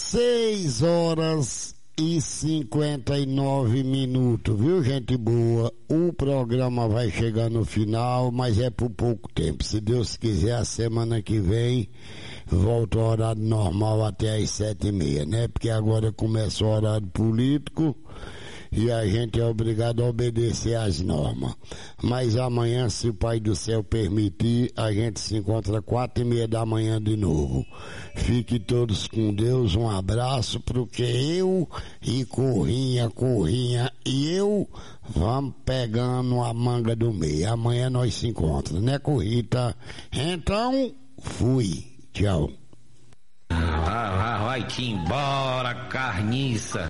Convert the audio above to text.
6h59, viu, gente boa? O programa vai chegar no final, mas é por pouco tempo. Se Deus quiser, a semana que vem volta ao horário normal até às 7h30, né? Porque agora começa o horário político e a gente é obrigado a obedecer às normas. Mas amanhã, se o Pai do Céu permitir, a gente se encontra 4h30 da manhã de novo. Fiquem todos com Deus, um abraço, porque eu e Corrinha e eu vamos pegando a manga do meio. Amanhã nós se encontramos, né, Corrita? Então, fui. Tchau. Vai-te embora, carniça.